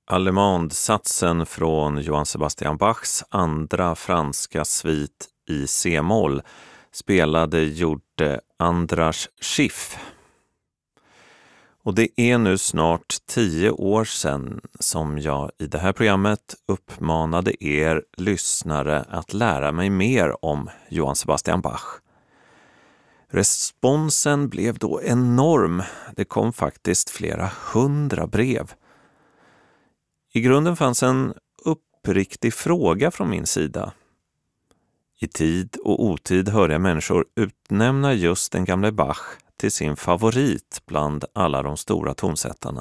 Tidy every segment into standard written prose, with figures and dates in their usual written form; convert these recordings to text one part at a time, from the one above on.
Allemande-satsen från Johann Sebastian Bachs andra franska svit i C-moll gjorde Andras Schiff. Och det är nu snart 10 år sedan som jag i det här programmet uppmanade er lyssnare att lära mig mer om Johann Sebastian Bach. Responsen blev då enorm. Det kom faktiskt flera 100 brev. I grunden fanns en uppriktig fråga från min sida. I tid och otid hörde jag människor utnämna just den gamle Bach till sin favorit bland alla de stora tonsättarna.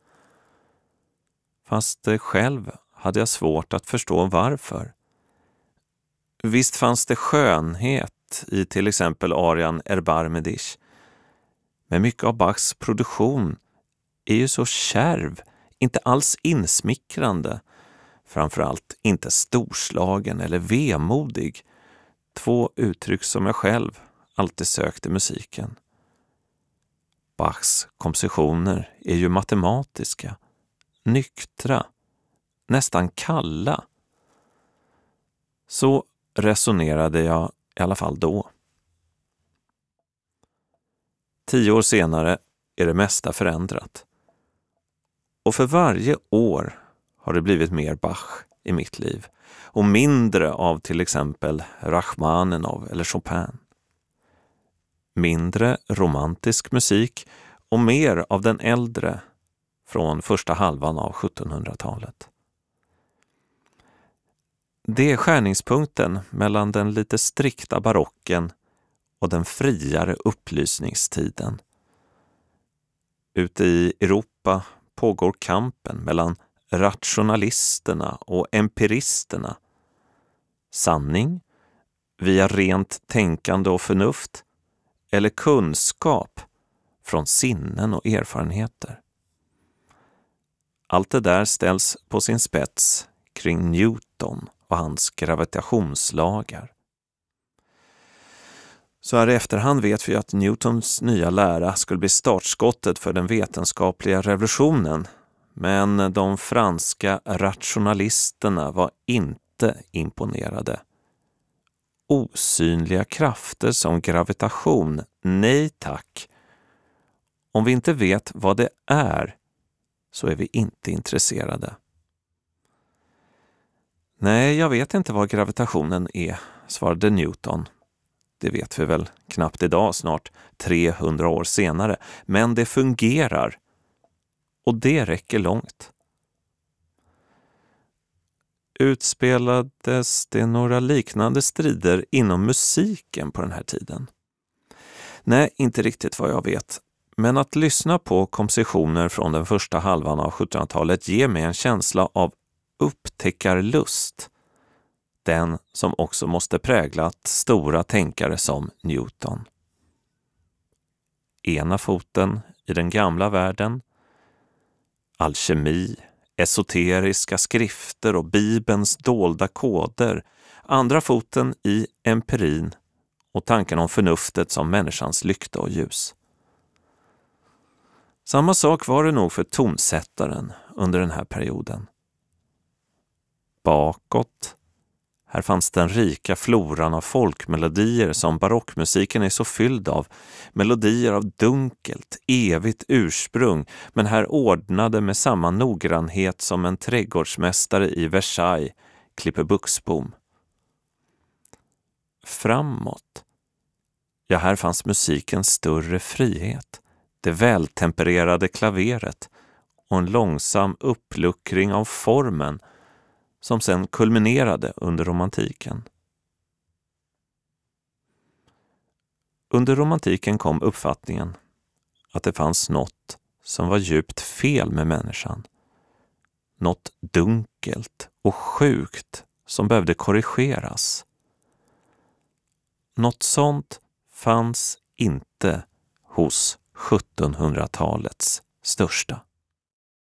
Fast själv hade jag svårt att förstå varför. Visst fanns det skönhet i till exempel arian Erbarme dich. Men mycket av Bachs produktion är ju så kärv, inte alls insmickrande, framförallt inte storslagen eller vemodig. 2 uttryck som jag själv alltid sökt i musiken. Bachs kompositioner är ju matematiska, nyktra, nästan kalla. Så resonerade jag i alla fall då. 10 år senare är det mesta förändrat. Och för varje år har det blivit mer Bach i mitt liv och mindre av till exempel Rachmaninov eller Chopin. Mindre romantisk musik och mer av den äldre från första halvan av 1700-talet. Det är skärningspunkten mellan den lite strikta barocken och den friare upplysningstiden. Ute i Europa pågår kampen mellan rationalisterna och empiristerna. Sanning via rent tänkande och förnuft eller kunskap från sinnen och erfarenheter. Allt det där ställs på sin spets kring Newton och hans gravitationslagar. Så här i efterhand vet vi att Newtons nya lära skulle bli startskottet för den vetenskapliga revolutionen. Men de franska rationalisterna var inte imponerade. Osynliga krafter som gravitation, nej tack. Om vi inte vet vad det är så är vi inte intresserade. Nej, jag vet inte vad gravitationen är, svarade Newton. Det vet vi väl knappt idag, snart 300 år senare. Men det fungerar. Och det räcker långt. Utspelades det några liknande strider inom musiken på den här tiden? Nej, inte riktigt vad jag vet. Men att lyssna på kompositioner från den första halvan av 1700-talet ger mig en känsla av upptäckarlust. Den som också måste präglat stora tänkare som Newton. Ena foten i den gamla världen, alkemi, esoteriska skrifter och Bibelns dolda koder. Andra foten i empirin och tanken om förnuftet som människans lykta och ljus. Samma sak var det nog för tonsättaren under den här perioden. Bakåt, här fanns den rika floran av folkmelodier som barockmusiken är så fylld av. Melodier av dunkelt, evigt ursprung, men här ordnade med samma noggrannhet som en trädgårdsmästare i Versailles klipper buxbom. Framåt, ja, här fanns musikens större frihet, det vältempererade klaveret och en långsam uppluckring av formen som sen kulminerade under romantiken. Under romantiken kom uppfattningen att det fanns något som var djupt fel med människan. Något dunkelt och sjukt som behövde korrigeras. Något sånt fanns inte hos 1700-talets största.